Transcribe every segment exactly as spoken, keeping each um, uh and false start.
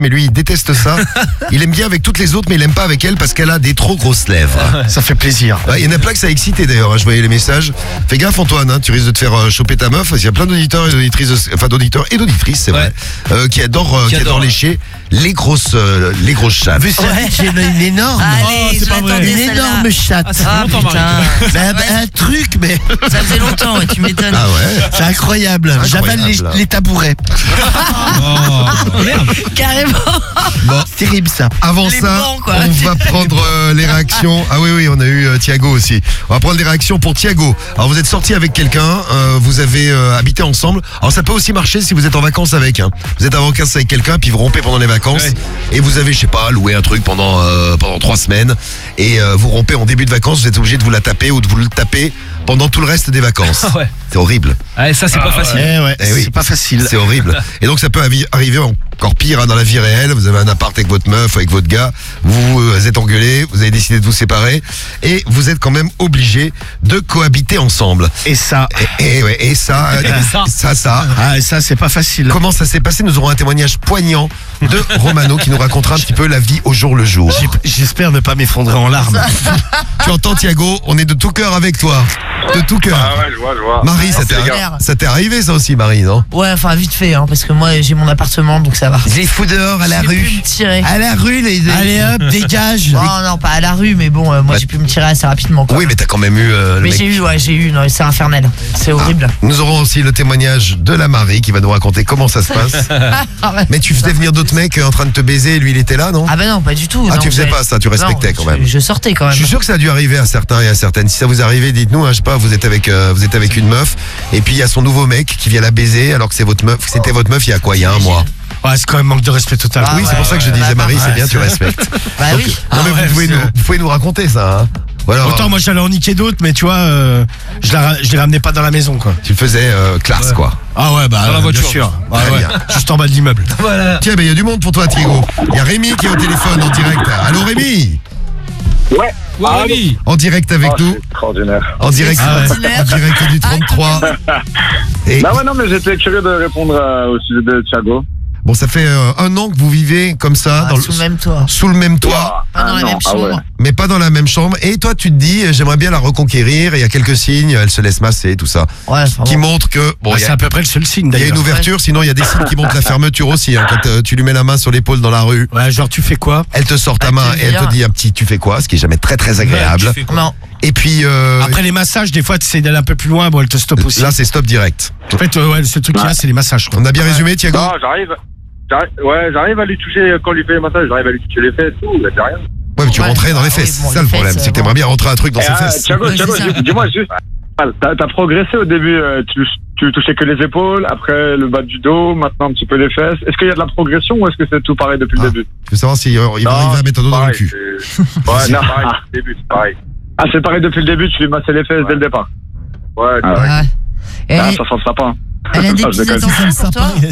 mais lui il déteste ça. Il aime bien avec toutes les autres, mais il aime pas avec elle parce qu'elle a des trop grosses lèvres. Ça fait plaisir. Ouais, il y en a plein que ça a excité d'ailleurs, hein, je voyais les messages. Fais gaffe Antoine, hein, tu risques de te faire euh, choper ta meuf. Il y a plein d'auditeurs et d'auditrices, enfin d'auditeurs et d'auditrices, c'est vrai, Ouais. euh, qui adorent, euh, Qui qui adorent, adorent ouais. lécher les grosses, euh, les grosses chattes. Vu ça, j'ai une, une énorme. Allez, Oh, c'est je pas vrai. l'attendais Une celle-là. énorme chatte. Ah, ça fait Ah longtemps, Marie. putain, Bah, bah, un truc, mais ça faisait longtemps, ouais, tu m'étonnes. Ah ouais. c'est incroyable. Incroyable. J'avale les, les tabourets. Oh, merde. Carrément. C'est terrible ça. Avant Les ça, blancs, quoi. on va prendre euh, les réactions. Ah oui, oui, on a eu euh, Thiago aussi. On va prendre les réactions pour Thiago. Alors, vous êtes sorti avec quelqu'un, euh, vous avez euh, habité ensemble. Alors, ça peut aussi marcher si vous êtes en vacances avec. Hein. Vous êtes en vacances avec quelqu'un, puis vous rompez pendant les vacances. Ouais. Et vous avez, je sais pas, loué un truc pendant euh, pendant trois semaines. Et euh, vous rompez en début de vacances, vous êtes obligé de vous la taper ou de vous le taper pendant tout le reste des vacances. Ah ouais. C'est horrible. Ah, ça, c'est pas facile. Eh ouais, Eh oui. c'est pas facile. C'est horrible. Et donc ça peut avi- arriver encore pire hein, dans la vie réelle. Vous avez un appart avec votre meuf, avec votre gars. Vous vous êtes engueulés, vous avez décidé de vous séparer. Et vous êtes quand même obligés de cohabiter ensemble. Et ça. Et, et, ouais, et ça, euh, ça. ça, ça. Ah, et ça, c'est pas facile. Comment ça s'est passé? Nous aurons un témoignage poignant de Romano qui nous racontera un petit peu la vie au jour le jour. J'ai- J'espère ne pas m'effondrer en larmes. Tu entends Thiago? On est de tout cœur avec toi. De tout cœur. Ah ouais, je vois, je vois. Marie, ça Ouais, t'est, c'est arri- clair. ça t'est arrivé ça aussi, Marie, non? Ouais, enfin vite fait, hein, parce que moi j'ai mon appartement, donc ça va. Je les fous dehors à la J'ai pu rue. me tirer. À la rue, les. Allez hop, dégage. Oh non, pas à la rue, mais bon, euh, moi Bah, j'ai pu me tirer assez rapidement. Quoi. Oui, mais t'as quand même eu euh, le mais mec. j'ai eu, ouais, j'ai eu, non, c'est infernal. C'est horrible. Nous aurons aussi le témoignage de la Marie qui va nous raconter comment ça se passe. Ah, ouais. Mais tu faisais venir d'autres mecs euh, en train de te baiser et lui il était là, non? Ah bah non, pas du tout. Ah, non, tu faisais j'ai- pas ça, tu respectais Non, quand même. Je, je sortais quand même. Je suis sûr que ça a dû arriver à certains et à certaines. Si ça vous arrivait, dites-nous, hein, je sais pas, vous êtes avec euh, vous êtes avec une meuf et puis il y a son nouveau mec qui vient la baiser alors que c'est votre meuf, c'était votre meuf il y a quoi, il y a un mois? Ouais, c'est quand même manque de respect total. Ah Oui, c'est ouais, pour ça que je ouais, disais ouais, Marie, ouais, c'est bien, tu c'est- respectes. Bah Donc, oui. non, mais Ah ouais, vous, pouvez c'est- nous, vous pouvez nous raconter ça. Hein. Voilà, Autant moi j'allais en niquer d'autres, mais tu vois, euh, je, la, ra- je les ramenais pas dans la maison quoi. tu le faisais euh, classe Ouais. quoi. Ah ouais, bah Dans la euh, voiture. bien sûr. Ouais, Très ouais. bien. Juste en bas de l'immeuble. Voilà. Tiens, ben il y a du monde pour toi, Thiago. Il y a Rémi qui est au téléphone en direct. Allô Rémi? Ouais. Ouais, Rémi. En direct avec Oh, nous. c'est extraordinaire. En direct, Ah ouais. en direct du trente-trois. Et Bah ouais, non, mais j'étais curieux de répondre à- au sujet de Thiago. bon, ça fait euh, un an que vous vivez comme ça, Ah, dans le- sous le même toit. sous le même toit, Pas dans Ah la non, même ah ouais. chambre. mais pas dans la même chambre. Et toi, tu te dis, euh, j'aimerais bien la reconquérir. Et il y a quelques signes, elle se laisse masser, tout ça, Ouais, enfin, qui bon. montrent que bon, Ah, il y c'est a, à peu près le seul signe il y a d'ailleurs. une ouverture. Sinon, il y a des signes qui montrent la fermeture aussi. Hein, quand euh, tu lui mets la main sur l'épaule dans la rue, Ouais, genre tu fais quoi? elle te sort ta Elle te main et elle te vire. dit un petit, tu fais quoi, ce qui est jamais très très agréable. Ouais, tu fais quoi? Non. Et puis euh, Après les massages, des fois tu essaies d'aller un peu plus loin, bon elle te stoppe aussi. là, c'est stop direct. En fait, euh, ouais, le seul truc qu'il y a, c'est les massages. quoi. On a bien résumé, Thiago. Non, j'arrive. j'arrive- Ouais, j'arrive à lui toucher, quand on lui fait les massages, j'arrive à lui toucher les fesses, tout, mais c'est rien. Ouais, mais tu Ouais. rentrais dans les Ah oui, fesses. bon, c'est ça les le problème, fesses, c'est que euh, t'aimerais bien rentrer un truc dans Et, ses ah, fesses. Thiago, Ouais, Thiago, c'est ça. dis- dis-moi juste, t'as t'as progressé au début, euh, tu, tu touchais que les épaules, après le bas du dos, maintenant un petit peu les fesses. Est-ce qu'il y a de la progression ou est-ce que c'est tout pareil depuis Ah. le début? Je veux savoir s'il euh, il va Non, arriver à mettre un dos dans le pareil, cul. c'est- Ouais, non, pareil depuis le début, c'est pareil. Ah, c'est pareil depuis le début, tu lui massais les fesses dès le départ. Ouais, Ah ouais. Ouais. Et Ah, elle, ça sent le sapin. elle a des Ah, je petits déconne. attentions pour toi.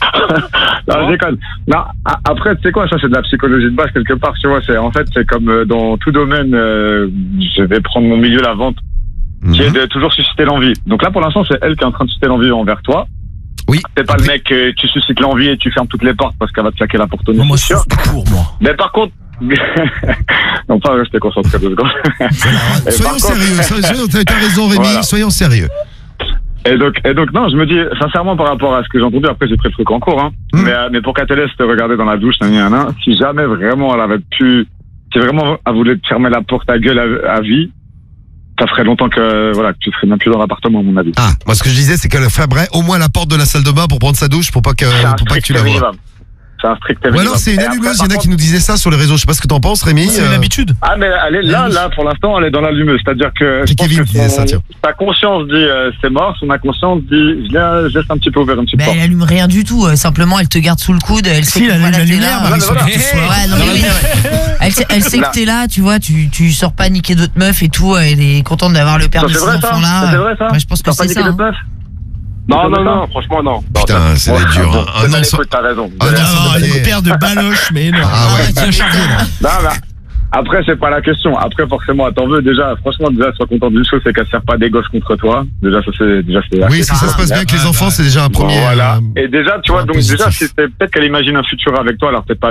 Non, je déconne. Non, a- après, tu sais quoi, ça c'est de la psychologie de base quelque part, tu vois. C'est en fait, c'est comme euh, dans tout domaine. euh, je vais prendre mon milieu, la vente, qui est Mhm. de toujours susciter l'envie. Donc là, pour l'instant, c'est elle qui est en train de susciter l'envie envers toi. Oui. C'est pas le mec, euh, tu suscites l'envie et tu fermes toutes les portes parce qu'elle va te claquer la porte au nez. Moi, c'est sûr. c'est pour moi. Mais par contre, non pas rester concentré deux secondes. Et Soyons par contre- sérieux, soyons- t'as t'as raison Rémi, Voilà. soyons sérieux. Et donc, et donc, non, je me dis, sincèrement, par rapport à ce que j'ai entendu, après, j'ai pris le truc en cours, hein. Mm. Mais, euh, mais pour qu'elle te laisse te regarder dans la douche, nan, nan, nan, si jamais vraiment elle avait pu, si vraiment elle voulait te fermer la porte à gueule à, à vie, ça ferait longtemps que, voilà, que tu serais même plus dans l'appartement, à mon avis. Ah, moi ce que je disais c'est qu'elle fermerait au moins la porte de la salle de bain pour prendre sa douche pour pas que, C'est un pour pas que strict tu la vois. minimum. C'est un strict Ou minimum. alors c'est une Et après, allumeuse, il y par en a contre- qui nous disaient ça sur les réseaux, je sais pas ce que t'en penses Rémi. C'est euh, une habitude. Ah, mais elle est là, là, pour l'instant, elle est dans l'allumeuse. C'est-à-dire que, Puis je pense Kevin que disait son- ça, tiens. sa conscience dit, euh, c'est mort, son inconscient dit, je la- je laisse un petit peu ouvert, un petit peu. Mais elle allume rien du tout. euh, Simplement, elle te garde sous le coude. Elle sait Si, que elle allume voilà, la t'es lumière, là. Marie, Ouais, sur mais tout ce soir. Ouais, non, mais oui, ouais. Elle sait, elle sait Là. que t'es là, tu vois, tu, tu sors pas niquer d'autres meufs et tout. Elle est contente d'avoir le père Ça, de c'est ses vrai, ça? enfants là. C'est vrai, ça? Ouais, je pense que T'as pas c'est dit ça. que hein. le bœuf? Non, C'est non, ça non, franchement, non. Non, Putain, ça- ça va être dur. hein. Un Un an an, sans- t'as raison. Ah, non, Ah, ça non, va une être- paire de baloches, mais non. Ah ouais. tu vas charger, là. Non, mais Après, c'est pas la question. Après, forcément, elle t'en veut. Déjà, franchement, déjà, sois content d'une chose, c'est qu'elle sert pas des gosses contre toi. Déjà, ça, c'est, déjà, c'est Oui, si ça se passe bien avec les enfants, c'est déjà un Bon, premier. voilà. euh, Et déjà, tu vois, un donc positif. déjà, c'est peut-être qu'elle imagine un futur avec toi, alors peut-être pas